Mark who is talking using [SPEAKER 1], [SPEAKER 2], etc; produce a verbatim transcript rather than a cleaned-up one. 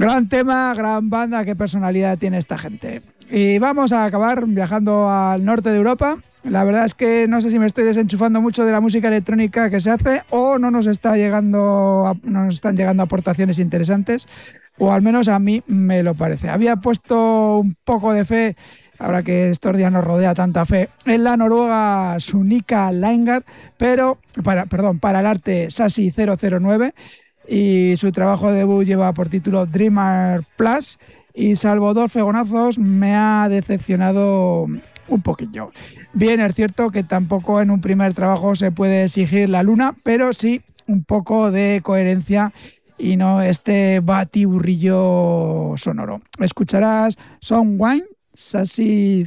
[SPEAKER 1] Gran tema, gran banda, qué personalidad tiene esta gente. Y vamos a acabar viajando al norte de Europa. La verdad es que no sé si me estoy desenchufando mucho de la música electrónica que se hace o no nos está llegando, no nos están llegando aportaciones interesantes, o al menos a mí me lo parece. Había puesto un poco de fe, ahora que estos días nos rodea tanta fe, en la noruega Sunika Leingard, pero para, perdón, para el arte Sasi cero cero nueve, y su trabajo de debut lleva por título Dreamer Plus, y salvo dos fregonazos me ha decepcionado un poquillo. Bien, es cierto que tampoco en un primer trabajo se puede exigir la luna, pero sí un poco de coherencia y no este batiburrillo sonoro. Escucharás Soundwine, Sassy